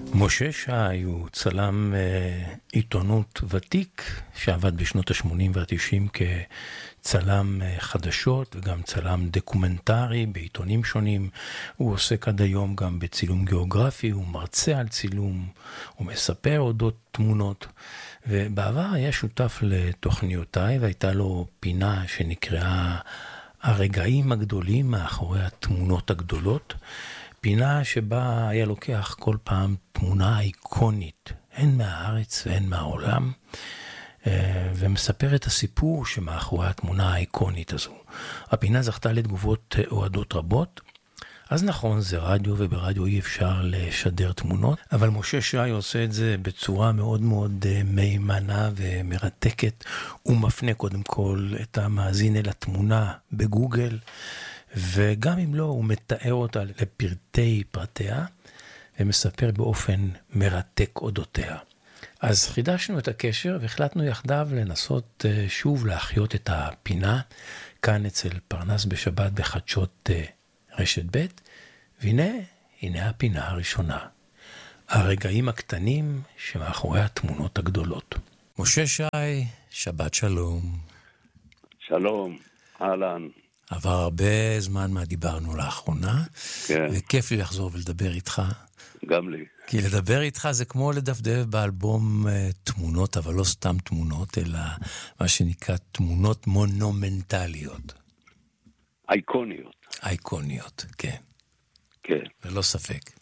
משה שי הוא צלם עיתונות ותיק שעבד בשנות ה-80 וה-90 כצלם חדשות וגם צלם דוקומנטרי בעיתונים שונים. הוא עוסק עד היום גם בצילום גיאוגרפי, הוא מרצה על צילום, הוא מספר אודות תמונות, ובעבר היה שותף לתוכניותיי והייתה לו פינה שנקראה הרגעים הגדולים מאחורי התמונות הגדולות. פינה שבה היה לוקח כל פעם תמונה איקונית, הן מהארץ והן מהעולם, ומספר את הסיפור שמאחורי התמונה האיקונית הזו. הפינה זכתה לתגובות אוהדות רבות, אז נכון, זה רדיו, וברדיו אי אפשר לשדר תמונות, אבל משה שי עושה את זה בצורה מאוד מאוד מהימנה ומרתקת. הוא מפנה קודם כל את המאזין אל התמונה בגוגל, וגם אם לא, הוא מתאר אותה לפרטי פרטיה, ומספר באופן מרתק אודותיה. אז חידשנו את הקשר, והחלטנו יחדיו לנסות שוב להחיות את הפינה, כאן אצל פרנס בשבת בחדשות רשת ב', והנה הפינה הראשונה. הרגעים הקטנים שמאחורי התמונות הגדולות. משה שי, שבת שלום. שלום, אהלן. עבר הרבה זמן מה דיברנו לאחרונה, כן. וכיף לי לחזור ולדבר איתך. גם לי. כי לדבר איתך זה כמו לדפדף באלבום תמונות, אבל לא סתם תמונות, אלא מה שנקרא תמונות מונומנטליות. אייקוניות. אייקוניות, כן. כן. ללא ספק.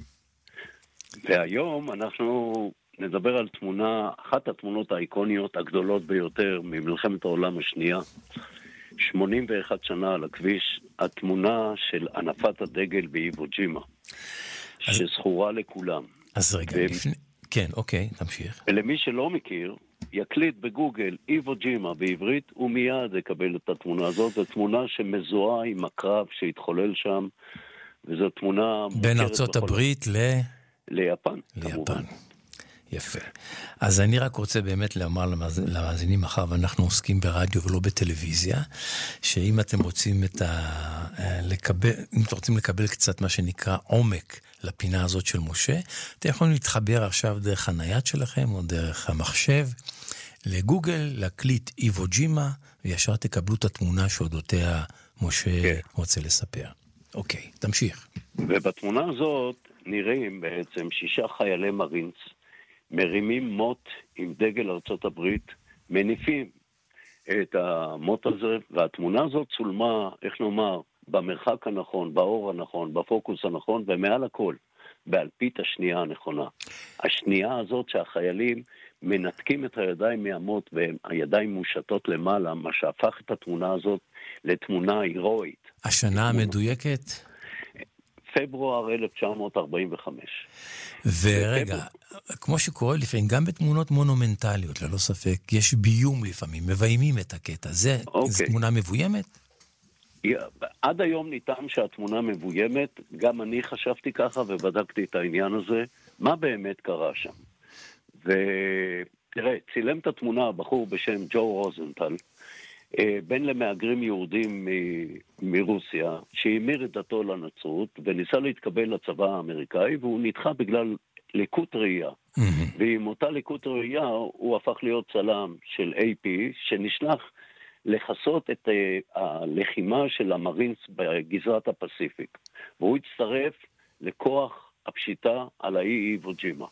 והיום אנחנו נדבר על תמונה, אחת התמונות האייקוניות הגדולות ביותר ממלחמת העולם השנייה, 81 שנה על הכביש, התמונה של הנפת הדגל באיוו ג'ימה, שזכורה לכולם. אז רגע, כן, אוקיי, תמשיך. ולמי שלא מכיר, יקליט בגוגל איוו ג'ימה בעברית, ומיד יקבל את התמונה הזאת. זו תמונה שמזוהה עם הקרב שהתחולל שם, וזו תמונה בין ארצות הברית ליפן. ליפן. יפה. אז אני רק רוצה באמת לומר למאזינים, מחר ואנחנו עוסקים ברדיו ולא בטלוויזיה, שאם אתם רוצים אם אתם רוצים לקבל קצת מה שנקרא עומק לפינה הזאת של משה, אתם יכולים להתחבר עכשיו דרך הנייד שלכם או דרך המחשב לגוגל, להקליט איוו ג'ימה, וישר תקבלו את התמונה שאודותיה משה רוצה לספר. אוקיי, תמשיך. ובתמונה הזאת נראים בעצם 6 חיילי מרינס, מרימים מוט עם דגל ארצות הברית, מניפים את המוט הזה, והתמונה הזאת צולמה, איך נאמר, במרחק הנכון, באור הנכון, בפוקוס הנכון, ומעל הכל, באלפית השנייה הנכונה. השנייה הזאת שהחיילים מנתקים את הידיים מהמוט, והידיים מושטות למעלה, מה שהפך את התמונה הזאת לתמונה הירואית. השנה המדויקת? פברואר 1945. ורגע, כמו שקורה לפעמים, גם בתמונות מונומנטליות, ללא ספק, יש ביום לפעמים, מביימים את הקטע. זה תמונה מבוימת? עד היום ניתן שהתמונה מבוימת, גם אני חשבתי ככה ובדקתי את העניין הזה, מה באמת קרה שם. ותראה, צילם את התמונה בחור בשם ג'ו רוזנטל, בין למהגרים יהודים מרוסיה, שהמיר את דתו לנצרות, וניסה להתקבל לצבא האמריקאי, והוא נדחה בגלל לקות ראייה. ועם אותה לקות ראייה, הוא הפך להיות צלם של AP, שנשלח לחסות את הלחימה של המרינס בגזרת הפסיפיק. והוא הצטרף לכוח הפשיטה על האי איוו ג'ימה.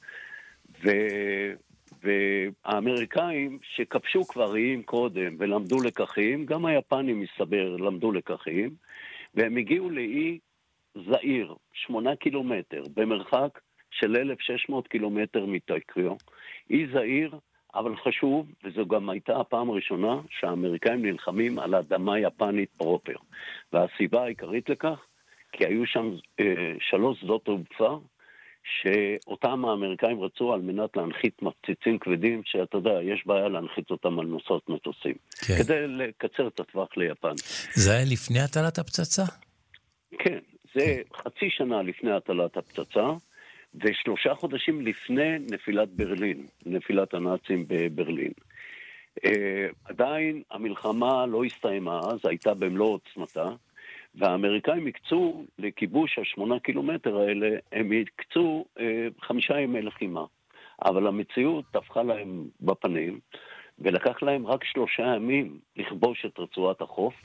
והאמריקאים שכבשו כבר איים קודם ולמדו לקחים, גם היפנים מסתבר למדו לקחים, והם הגיעו לאי זעיר, 8 קילומטר, במרחק של 1,600 קילומטר מטוקיו. אי זעיר, אבל חשוב, וזו גם הייתה הפעם הראשונה שהאמריקאים נלחמים על אדמה יפנית פרופר. והסיבה העיקרית לכך, כי היו שם 3 שדות תעופה, שאותם האמריקאים רצו על מנת להנחית מפציצים כבדים, שאתה יודע, יש בעיה להנחית אותם על נוסעות מטוסים. כן. כדי לקצר את הטווח ליפן. זה היה לפני הטלת הפצצה? כן, זה חצי שנה לפני הטלת הפצצה, ו3 חודשים לפני נפילת ברלין, נפילת הנאצים בברלין. עדיין המלחמה לא הסתיימה, אז הייתה במלוא עוצמתה, והאמריקאים הקצו לכיבוש 8 קילומטר האלה, הם הקצו 5 ימי לחימה. אבל המציאות טפחה להם בפנים, ולקח להם רק 3 ימים לכבוש את רצועת החוף,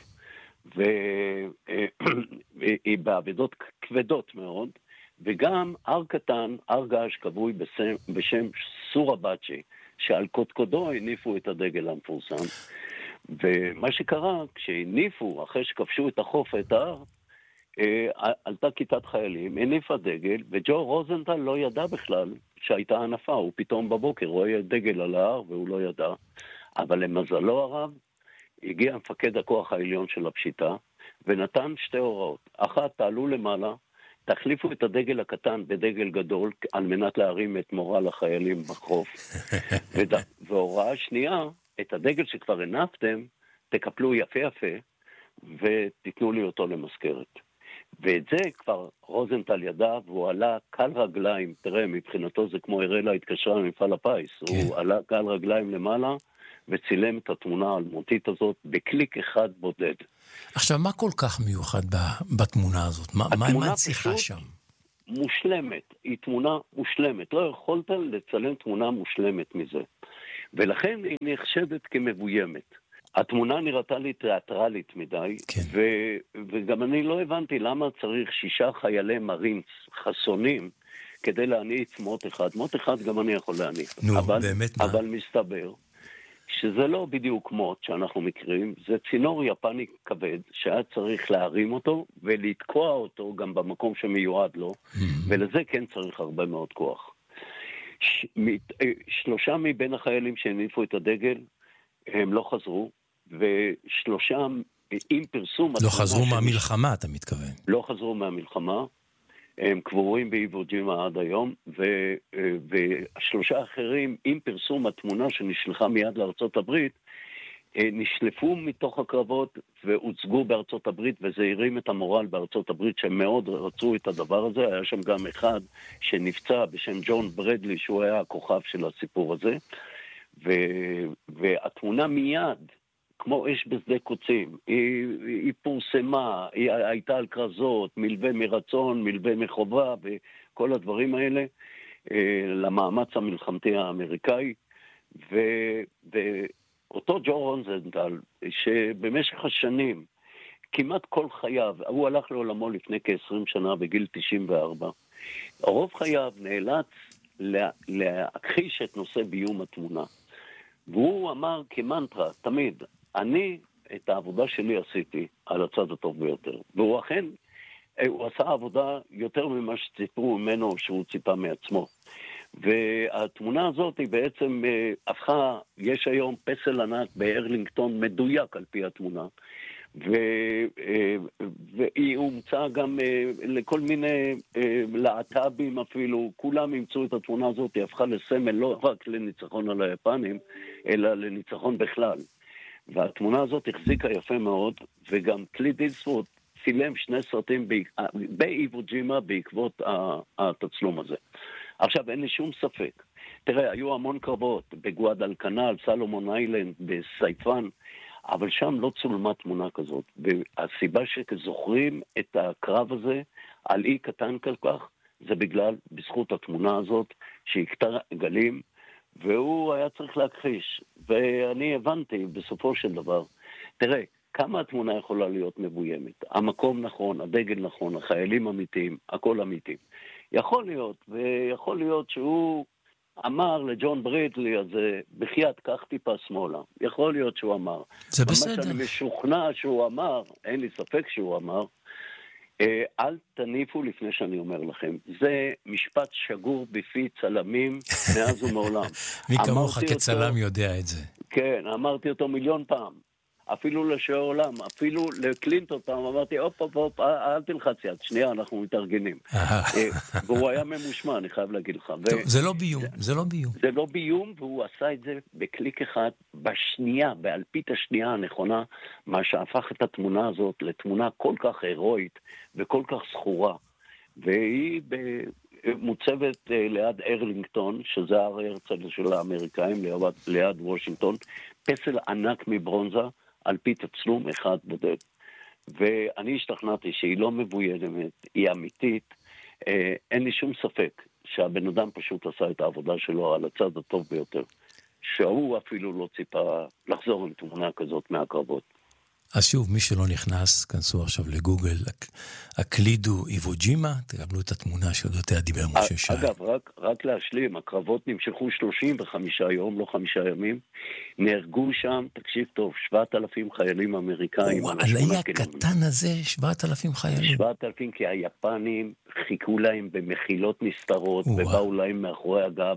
והיא בעבודות כבדות מאוד, וגם הר קטן, הר געש כבוי בשם סורה בצ'י, שעל קודקודו הניפו את הדגל המפורסם. ומה שקרה, כשהניפו, אחרי שכבשו את החוף, את ההר, עלתה כיתת חיילים, הניפה דגל, וג'ו רוזנטל לא ידע בכלל שהייתה הנפה, הוא פתאום בבוקר רואה דגל על ההר והוא לא ידע, אבל למזלו הרב, הגיע מפקד הכוח העליון של הפשיטה, ונתן 2 הוראות. אחת, תעלו למעלה, תחליפו את הדגל הקטן בדגל גדול, על מנת להרים את מורל החיילים בחוף. והוראה שנייה, את הדגל שכבר הנפתם, תקפלו יפה יפה, ותיתנו לי אותו למזכרת. ואת זה כבר רוזנטל ידע, והוא עלה קל רגליים, תראה, מבחינתו זה כמו הראלה התקשרה למפעל הפיס, כן. הוא עלה קל רגליים למעלה, וצילם את התמונה האלמותית הזאת בקליק אחד בודד. עכשיו, מה כל כך מיוחד בתמונה הזאת? מה השיחה שם? מושלמת, היא תמונה מושלמת. לא יכולת לצלם תמונה מושלמת מזה. ולכן היא נחשדת כמבוימת. התמונה נראתה לי תיאטרלית מדי, כן. וגם אני לא הבנתי למה צריך 6 חיילי מרינס חסונים, כדי להניץ מוט אחד. מוט אחד גם אני יכול להניץ. נו, באמת מה? אבל מסתבר שזה לא בדיוק מוט שאנחנו מכירים, זה צינור יפני כבד, שהיה צריך להרים אותו ולתקוע אותו גם במקום שמיועד לו, ולזה כן צריך הרבה מאוד כוח. 3 מבין החיילים שהניפו את הדגל, הם לא חזרו, ו3 עם פרסום... לא חזרו מהמלחמה, אתה מתכוון. לא חזרו מהמלחמה, הם קבורים באיוו ג'ימה עד היום, ו3 אחרים, עם פרסום התמונה שנשלחה מיד לארצות הברית, נשלפו מתוך הקרבות והוצגו בארצות הברית, וזה הרים את המורל בארצות הברית, שהם מאוד רצו את הדבר הזה. היה שם גם אחד שנפצע בשם ג'ון ברדלי, שהוא היה הכוכב של הסיפור הזה, והתמונה מיד, כמו אש בשדה קוצים, היא פורסמה, היא הייתה על כרזות, מלווה מרצון, מלווה מחובה, וכל הדברים האלה, למאמץ המלחמתי האמריקאי, ואותו ג'ו רוזנטל, שבמשך השנים, כמעט כל חייו, הוא הלך לעולמו לפני כ-20 שנה, בגיל 94, רוב חייו נאלץ להכחיש את נושא ביום התמונה. והוא אמר כמנטרה, תמיד, אני את העבודה שלי עשיתי על הצד הטוב ביותר. והוא אכן, הוא עשה עבודה יותר ממה שציפרו ממנו שהוא ציפה מעצמו. והתמונה הזאת היא בעצם הפכה, יש היום פסל ענק בארלינגטון מדויק על פי התמונה, והיא הומצאה גם לכל מיני להט"בים אפילו, כולם ימצאו את התמונה הזאת, היא הפכה לסמל לא רק לניצחון על היפנים, אלא לניצחון בכלל. והתמונה הזאת החזיקה יפה מאוד, וגם קליט איסטווד צילם 2 סרטים באיוו ג'ימה בעקבות התצלום הזה. עכשיו, אין לי שום ספק. תראה, היו המון קרבות בגואדלקנל, סלומון איילנד, בסייפן, אבל שם לא צולמה תמונה כזאת. והסיבה שזוכרים את הקרב הזה על אי קטן כל כך, זה בזכות התמונה הזאת שהכתה גלים, והוא היה צריך להכחיש. ואני הבנתי בסופו של דבר, תראה, כמה התמונה יכולה להיות מבוימת? המקום נכון, הדגל נכון, החיילים אמיתיים, הכל אמיתי. יכול להיות שהוא אמר לג'ון ברדלי הזה, בחייאת קח טיפה שמאלה. יכול להיות שהוא אמר. זה בסדר. מה שאני משוכנע שהוא אמר, אין לי ספק שהוא אמר, אל תניפו לפני שאני אומר לכם. זה משפט שגור בפי צלמים מאז ומעולם. מי כמוך כצלם יודע את זה. כן, אמרתי אותו 1,000,000 פעם. אפילו לשוער עולם, אפילו לקלינטון פעם, אמרתי, אופ, אל תלחץ יד, שנייה, אנחנו מתארגנים. והוא היה ממושמע, אני חייב להגיד לך. זה לא ביום. זה לא ביום, והוא עשה את זה בקליק אחד, בשנייה, באלפית השנייה הנכונה, מה שהפך את התמונה הזאת לתמונה כל כך הירואית וכל כך זכורה. והיא מוצבת ליד ארלינגטון, שזה הר הרצל של האמריקאים, ליד וושינגטון, פסל ענק מברונזה, על פי תצלום אחד בודד. ואני השתכנעתי שהיא לא מבוימת, היא אמיתית. אין לי שום ספק שהבן אדם פשוט עשה את העבודה שלו על הצד הטוב ביותר. שהוא אפילו לא ציפה לחזור עם תמונה כזאת מהקרבות. אז שוב, מי שלא נכנס, כנסו עכשיו לגוגל, הקלידו איבוג'ימה, תקבלו את התמונה שאודותיה דיבר משה שי. אגב, רק להשלים, הקרבות נמשכו 35 יום, לא 5 ימים, נהרגו שם, תקשיב טוב, 7,000 חיילים אמריקאים. על האי הקטן הזה, 7,000 חיילים. 7,000, כי היפנים חיכו להם במחילות נסתרות, ובאו להם מאחורי הגב,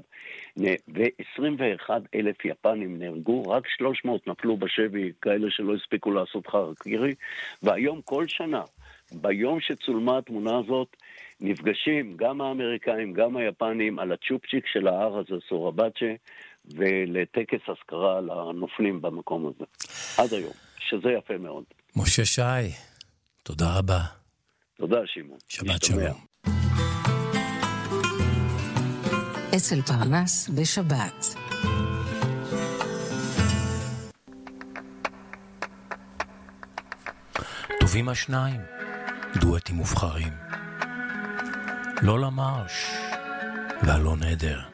ו21,000 יפנים נהרגו, רק 300 נפלו בשבי, כאלה שלא הספיקו לעשות חרקירי, והיום כל שנה, ביום שצולמה התמונה הזאת, נפגשים גם האמריקאים, גם היפנים, על הצ'ופצ'יק של ההר הזה, סורבאצ'ה, ולטקס הזכרה לנופלים במקום הזה. עד היום, שזה יפה מאוד. משה שי, תודה רבה. תודה, שמעון. שבת שלום. אצל פרנס בשבת. טובים השניים, דואטים מובחרים. לא למרש, והלא נדר.